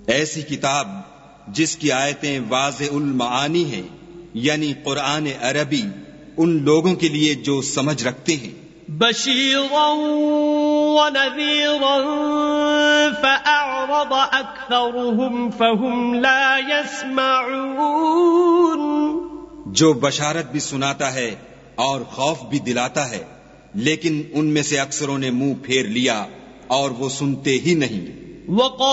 ऐसी किताब जिसकी आयतें वाज़ेउल मानी हैं, यानी कुरान अरबी, उन लोगों के लिए जो समझ रखते हैं। बशीरन व नज़ीरन फ़अअरद अक्सरुहुम फ़हुम ला यस्मऊन। जो बशारत भी सुनाता है और खौफ भी दिलाता है, लेकिन उनमें से अक्सरों ने मुंह फेर लिया और वो सुनते ही नहीं।